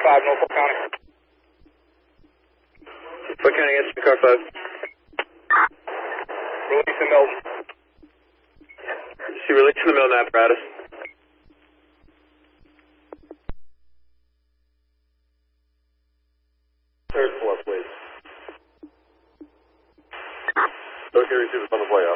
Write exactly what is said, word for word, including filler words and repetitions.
five, Norfolk County. What county answer car five? Release the Milton. She released the Milton apparatus. Third floor, please. Okay, receivers on the way up.